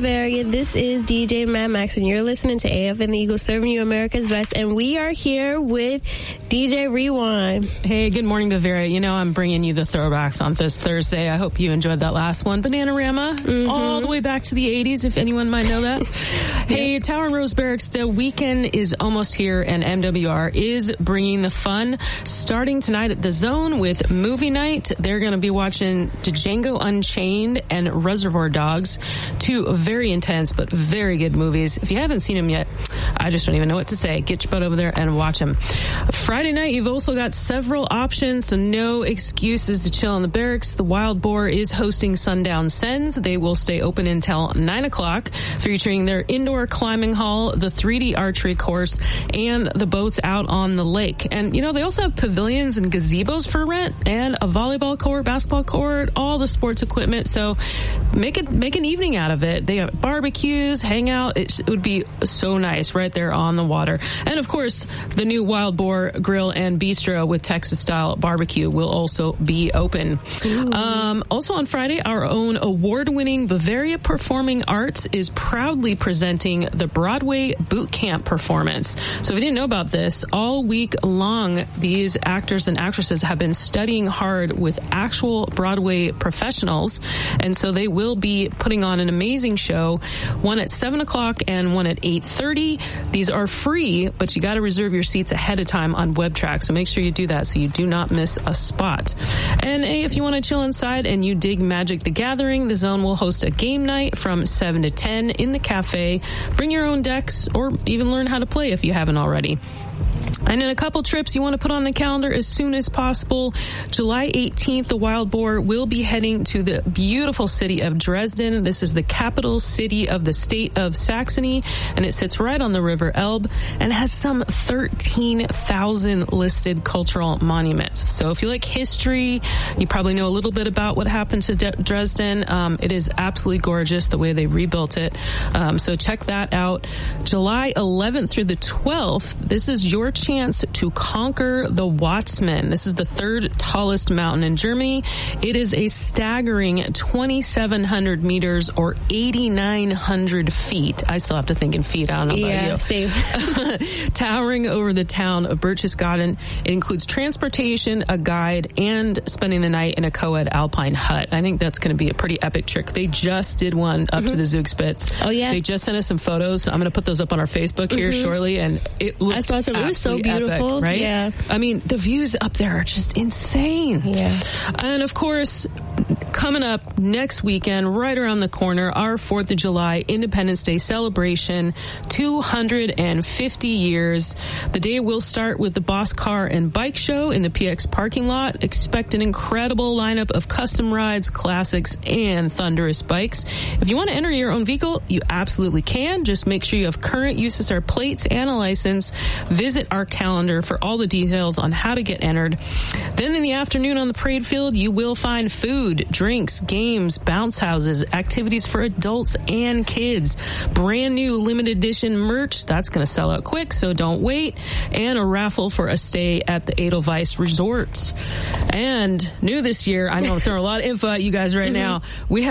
Bavaria. This is DJ Mad Max, and you're listening to AF and the Eagles, serving you America's best. And we are here with DJ Rewind. Hey, good morning, Bavaria. You know, I'm bringing you the throwbacks on this Thursday. I hope you enjoyed that last one. Bananarama, all the way back to the 80s, if anyone might know that. Hey, Tower and Rose Barracks, the weekend is almost here, and MWR is bringing the fun. Starting tonight at the Zone with movie night, they're going to be watching Django Unchained and Reservoir Dogs, two very intense but very good movies. If you haven't seen them yet, I just don't even know what to say. Get your butt over there and watch them. Friday night, you've also got several options, so no excuses to chill in the barracks. The Wild Boar is hosting Sundown Sends. They will stay open until 9 o'clock, featuring their indoor climbing hall, the 3D archery course, and the boats out on the lake. And, you know, they also have pavilions and gazebos for rent, and a volleyball court, basketball court, all the sports equipment. So make an evening out of it. They have barbecues, hang out. It would be so nice right there on the water. And of course, the new Wild Boar Grill and Bistro with Texas-style barbecue will also be open. Also on Friday, our own award-winning Bavaria Performing Arts is proudly presenting the Broadway Boot Camp performance. So if you didn't know about this, all week long, these actors and actresses have been studying hard with actual Broadway professionals, and so they will be putting on an amazing show, one at 7 o'clock and one at 8:30. These are free, but you got to reserve your seats ahead of time on WebTrack, so make sure you do that so you do not miss a spot. And if you want to chill inside and you dig Magic the Gathering, the Zone will host a game night from 7 to 10 in the cafe. Bring your own decks or even learn how to play if you haven't already. And in a couple trips you want to put on the calendar as soon as possible. July 18th, the Wild Boar will be heading to the beautiful city of Dresden. This is the capital city of the state of Saxony, and it sits right on the River Elbe and has some 13,000 listed cultural monuments. So if you like history, you probably know a little bit about what happened to Dresden. It is absolutely gorgeous the way they rebuilt it. So check that out. July 11th through the 12th, this is your chance to conquer the Watzmann. This is the third tallest mountain in Germany. It is a staggering 2,700 meters or 8,900 feet. I still have to think in feet. I don't know about you. Same. Towering over the town of Berchtesgaden. It includes transportation, a guide, and spending the night in a co-ed alpine hut. I think that's going to be a pretty epic trip. They just did one up to the Zugspitze. Oh, yeah? They just sent us some photos. I'm going to put those up on our Facebook here shortly, and it looks I saw some. It was so beautiful, epic, right? Yeah. I mean, the views up there are just insane. Yeah. And of course, coming up next weekend, right around the corner, our 4th of July Independence Day celebration, 250 years. The day will start with the Boss Car and Bike Show in the PX parking lot. Expect an incredible lineup of custom rides, classics, and thunderous bikes. If you want to enter your own vehicle, you absolutely can. Just make sure you have current USSR plates and a license. Visit our calendar for all the details on how to get entered. Then in the afternoon on the parade field, you will find food, drinks, games, bounce houses, activities for adults and kids, brand new limited edition merch. That's going to sell out quick, so don't wait. And a raffle for a stay at the Edelweiss Resort. And new this year, I know I'm throwing a lot of info at you guys right now, we have